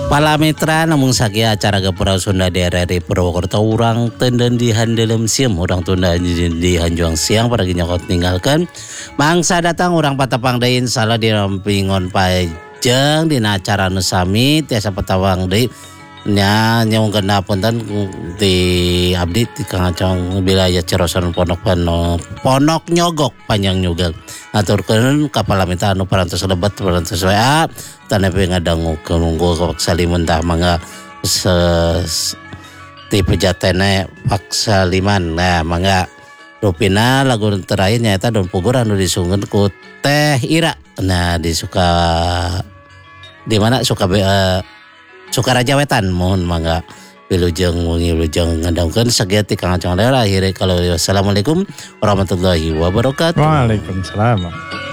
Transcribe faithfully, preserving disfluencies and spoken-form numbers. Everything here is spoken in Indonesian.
Pala mitra namun sakia acara Gapura Sunda daerah di Purwokerto urang tenden di handelem siem urang tunda di hanjuang siang pada nyokot tinggalkan mangsa datang urang patapang dain salah dirampingon pajeng dina acara nu sami tiasa petawang deui nya nyaung kena punten di abdi di Kang Acong wilayah Ciroson Ponok Pano Ponok Nyogok panjang nyugak aturkeun ka palamita anu parantos lebat parantos W A tanepi ngadangu nunggu paksa limun tah mangga se ti pejatene paksa liman nah mangga rupina lagu terakhir nyaeta Don Pugur anu disungkeun ku Teh Ira nah disuka di mana suka uh, Sukaraja Wetan mohon mangga wilujeng wengi wilujeng ngandangkeun sagia ti Kang Acong daerah akhire kalau wassalamualaikum warahmatullahi wabarakatuh. Waalaikumsalam.